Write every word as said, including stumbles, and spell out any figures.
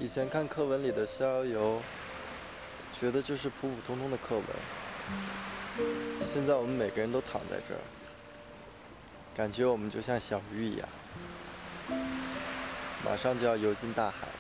以前看课文里的逍遥游，觉得就是普普通通的课文。现在我们每个人都躺在这儿，感觉我们就像小鱼一样，马上就要游进大海。